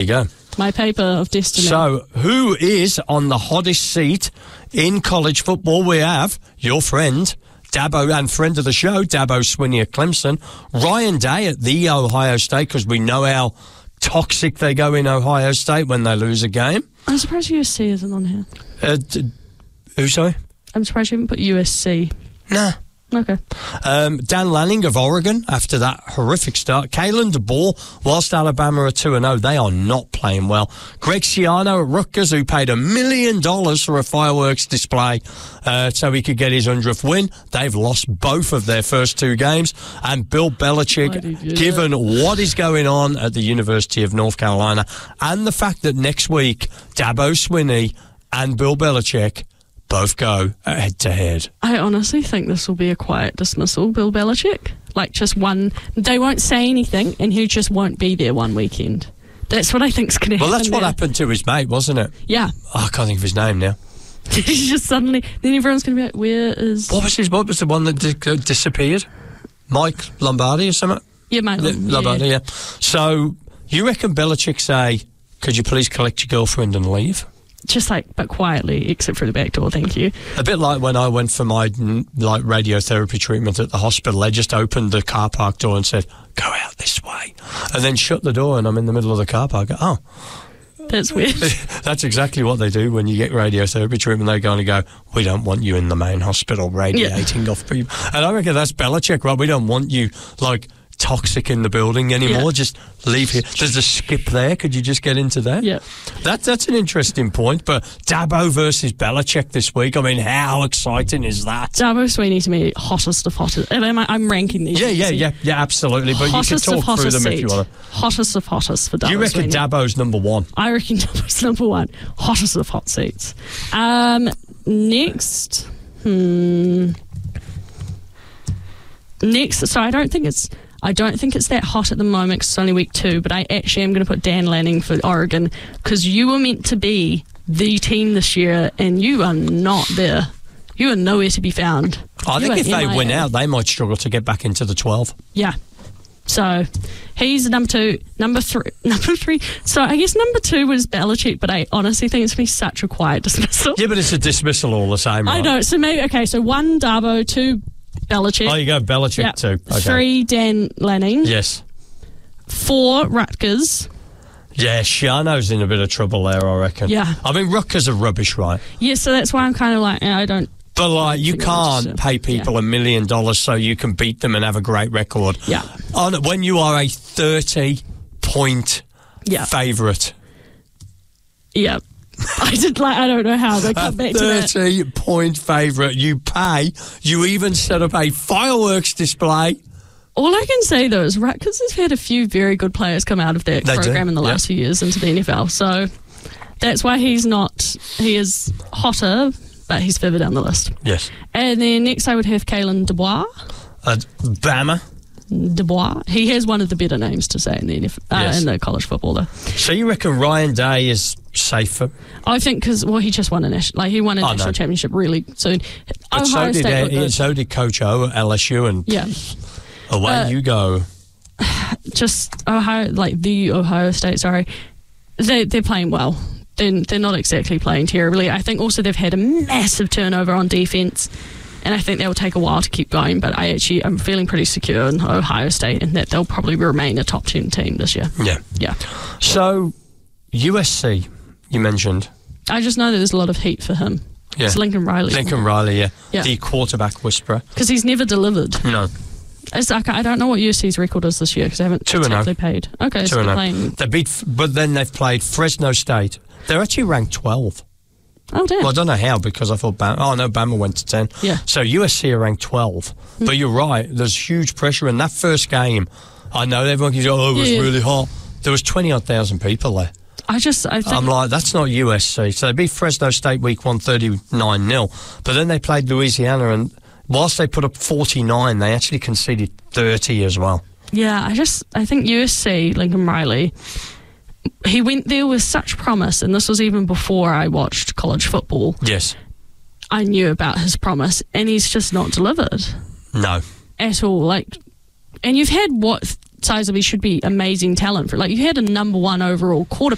go. My paper of destiny. So, who is on the hottest seat in college football? We have your friend, Dabo, and friend of the show, Dabo Swinney at Clemson. Ryan Day at The Ohio State, because we know how toxic they go in Ohio State when they lose a game. I'm surprised USC isn't on here. Who, sorry? I'm surprised you haven't put USC. Nah. Okay. Dan Lanning of Oregon after that horrific start. Kalen DeBoer, whilst Alabama are 2-0, they are not playing well. Greg Schiano at Rutgers, who paid $1 million for a fireworks display so he could get his 100th win. They've lost both of their first two games. And Bill Belichick, given what is going on at the University of North Carolina and the fact that next week Dabo Swinney and Bill Belichick both go head-to-head. I honestly think this will be a quiet dismissal, Bill Belichick. Like, just one... They won't say anything, and he just won't be there one weekend. That's what I think's going to happen. Well, that's what happened to his mate, wasn't it? Yeah. Oh, I can't think of his name now. He's just suddenly... Then everyone's going to be like, where is... What was the one that disappeared? Mike Lombardi or something? Yeah, Mike Lombardi, yeah. So, you reckon Belichick say, could you please collect your girlfriend and leave? Just like, but quietly, except for the back door, thank you. A bit like when I went for my radiotherapy treatment at the hospital. They just opened the car park door and said, go out this way. And then shut the door and I'm in the middle of the car park. Oh. That's weird. That's exactly what they do when you get radiotherapy treatment. They go and go, we don't want you in the main hospital radiating off people. And I reckon that's Belichick, right? We don't want you, toxic in the building anymore. Yeah. Just leave here. There's a skip there. Could you just get into that? Yeah. That's an interesting point. But Dabo versus Belichick this week, I mean, how exciting is that? Dabo Swinney to me, hottest of hottest. I'm ranking these. Yeah, absolutely. But hottest you can talk through them if you want to. Hottest of hottest for Dabo. You reckon Swinney. Dabo's number one? I reckon Dabo's number one. Hottest of hot seats. Next. Next. So I don't think it's that hot at the moment 'cause it's only week 2, but I actually am going to put Dan Lanning for Oregon because you were meant to be the team this year and you are not there. You are nowhere to be found. I think if they win out, they might struggle to get back into the 12. Yeah. So he's number 2. Number three. So I guess number 2 was Belichick, but I honestly think it's going to be such a quiet dismissal. Yeah, but it's a dismissal all the same, right? I know. So maybe, okay, so 1 Dabo, 2 Belichick. Oh, you go Belichick too. Okay. 3 Dan Lanning. Yes. 4 Rutgers. Yeah, Shiano's in a bit of trouble there, I reckon. Yeah. I mean, Rutgers are rubbish, right? Yeah, so that's why I'm kind of like, I don't... But, you can't pay people $1 million so you can beat them and have a great record. Yeah. When you are a 30-point favourite. Yeah. I don't know how they come back to that. 30-point favourite. You even set up a fireworks display. All I can say, though, is Rutgers has had a few very good players come out of that program in the last few years into the NFL. So that's why he is hotter, but he's further down the list. Yes. And then next I would have Kalen DeBoer. Bama. DeBoer. He has one of the better names to say in the in the college football, though. So you reckon Ryan Day is safer? I think because he just won a national championship really soon. But so did Coach O at LSU, and away you go. Just Ohio, the Ohio State. Sorry, they're playing well. They're not exactly playing terribly. I think also they've had a massive turnover on defense. And I think that will take a while to keep going, but I'm feeling pretty secure in Ohio State and that they'll probably remain a top 10 team this year. Yeah. So, USC, you mentioned. I just know that there's a lot of heat for him. Yeah. It's Lincoln Riley. Yeah. The quarterback whisperer. Because he's never delivered. No. It's like, I don't know what USC's record is this year because they haven't exactly paid. Okay, so they're playing. But then they've played Fresno State. They're actually ranked 12. Oh, damn. Well, I don't know how because I thought Bama went to 10. Yeah. So USC are ranked 12. But you're right, there's huge pressure in that first game. I know everyone can go, it was really hot. There was 20,000 people there. I think... I'm like, that's not USC. So they beat Fresno State week 1 39-0. But then they played Louisiana and whilst they put up 49, they actually conceded 30 as well. Yeah, I think USC, Lincoln Riley... He went there with such promise, and this was even before I watched college football. Yes. I knew about his promise, and he's just not delivered. No. At all. And you've had what sizably should be amazing talent for. You had a number 1 overall quarterback.